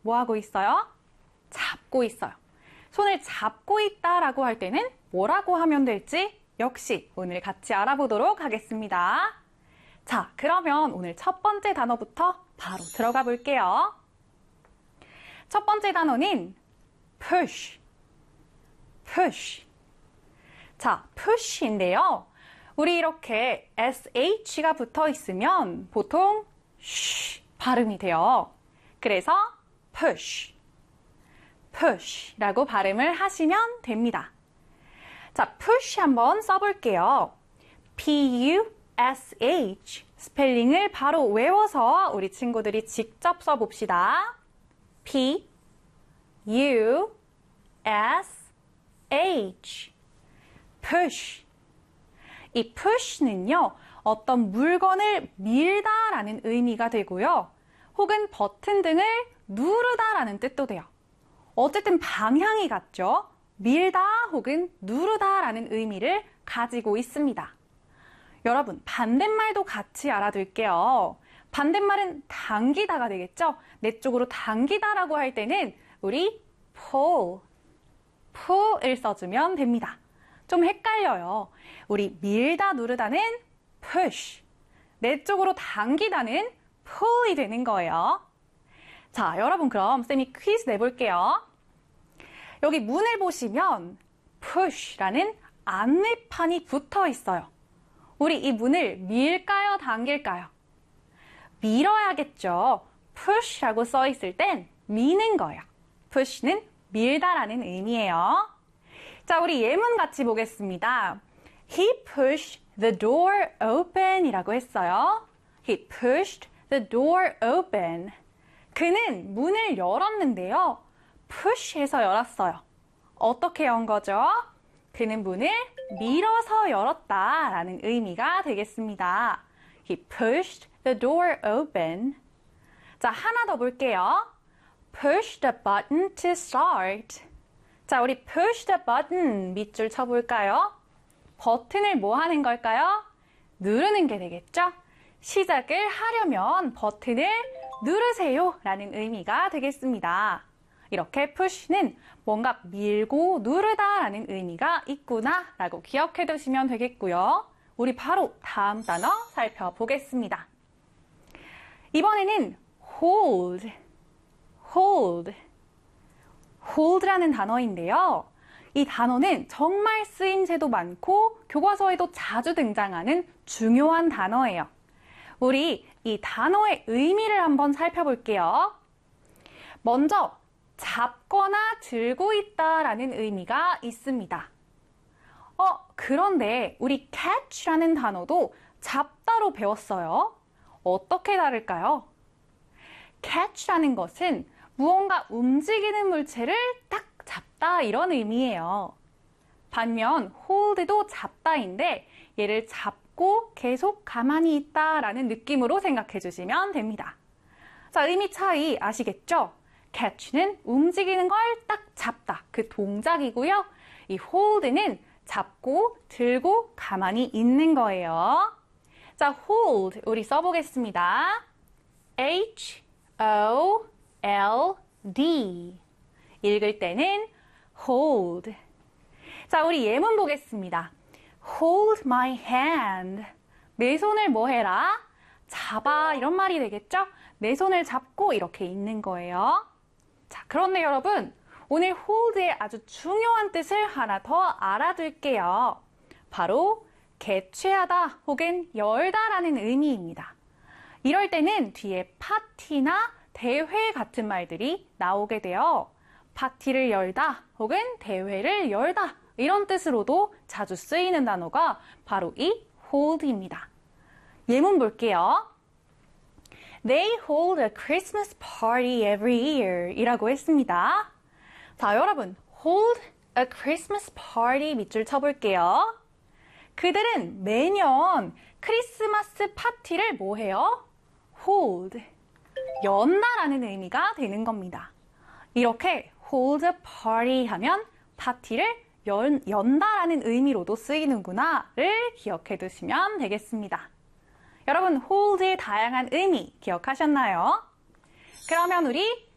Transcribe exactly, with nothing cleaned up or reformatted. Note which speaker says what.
Speaker 1: 뭐 하고 있어요? 잡고 있어요. 손을 잡고 있다라고 할 때는 뭐라고 하면 될지 역시 오늘 같이 알아보도록 하겠습니다. 자, 그러면 오늘 첫 번째 단어부터 바로 들어가 볼게요. 첫 번째 단어는 push, push. 자, push인데요. 우리 이렇게 에스에이치가 붙어 있으면 보통 쉬 발음이 돼요. 그래서 push, push라고 발음을 하시면 됩니다. 자, push 한번 써볼게요. 피 유 에스 에이치 스펠링을 바로 외워서 우리 친구들이 직접 써봅시다. P, U, S, H push. 이 push는요, 어떤 물건을 밀다라는 의미가 되고요. 혹은 버튼 등을 누르다라는 뜻도 돼요. 어쨌든 방향이 같죠? 밀다 혹은 누르다라는 의미를 가지고 있습니다. 여러분, 반대말도 같이 알아둘게요. 반대말은 당기다가 되겠죠? 내 쪽으로 당기다라고 할 때는 우리 pull, pull을 써주면 됩니다. 좀 헷갈려요. 우리 밀다 누르다는 push, 내 쪽으로 당기다는 pull이 되는 거예요. 자, 여러분 그럼 쌤이 퀴즈 내볼게요. 여기 문을 보시면 push라는 안내판이 붙어 있어요. 우리 이 문을 밀까요, 당길까요? 밀어야겠죠. push라고 써 있을 땐 미는 거예요. push는 밀다라는 의미예요. 자, 우리 예문 같이 보겠습니다. He pushed the door open 이라고 했어요. He pushed the door open. 그는 문을 열었는데요. push해서 열었어요. 어떻게 연 거죠? 그는 문을 밀어서 열었다라는 의미가 되겠습니다. He pushed the door open. 자, 하나 더 볼게요. Push the button to start. 자, 우리 push the button 밑줄 쳐볼까요? 버튼을 뭐 하는 걸까요? 누르는 게 되겠죠? 시작을 하려면 버튼을 누르세요 라는 의미가 되겠습니다. 이렇게 push는 뭔가 밀고 누르다 라는 의미가 있구나 라고 기억해 두시면 되겠고요. 우리 바로 다음 단어 살펴보겠습니다. 이번에는 hold, hold, hold라는 단어인데요. 이 단어는 정말 쓰임새도 많고 교과서에도 자주 등장하는 중요한 단어예요. 우리 이 단어의 의미를 한번 살펴볼게요. 먼저 잡거나 들고 있다라는 의미가 있습니다. 어, 그런데 우리 catch라는 단어도 잡다로 배웠어요. 어떻게 다를까요? catch라는 것은 무언가 움직이는 물체를 딱 잡다 이런 의미예요. 반면 hold도 잡다인데 얘를 잡고 계속 가만히 있다라는 느낌으로 생각해 주시면 됩니다. 자, 의미 차이 아시겠죠? catch는 움직이는 걸 딱 잡다, 그 동작이고요. 이 hold는 잡고 들고 가만히 있는 거예요. 자, hold 우리 써보겠습니다. H O L D 읽을 때는 hold. 자, 우리 예문 보겠습니다. Hold my hand. 내 손을 뭐 해라? 잡아 이런 말이 되겠죠? 내 손을 잡고 이렇게 있는 거예요. 자, 그런데 여러분 오늘 hold의 아주 중요한 뜻을 하나 더 알아둘게요. 바로 개최하다 혹은 열다라는 의미입니다. 이럴 때는 뒤에 파티나 대회 같은 말들이 나오게 돼요. 파티를 열다 혹은 대회를 열다 이런 뜻으로도 자주 쓰이는 단어가 바로 이 hold입니다. 예문 볼게요. They hold a Christmas party every year 이라고 했습니다. 자, 여러분 hold a Christmas party 밑줄 쳐볼게요. 그들은 매년 크리스마스 파티를 뭐 해요? hold, 연다라는 의미가 되는 겁니다. 이렇게 hold a party 하면 파티를 연, 연다라는 의미로도 쓰이는구나를 기억해 두시면 되겠습니다. 여러분 hold의 다양한 의미 기억하셨나요? 그러면 우리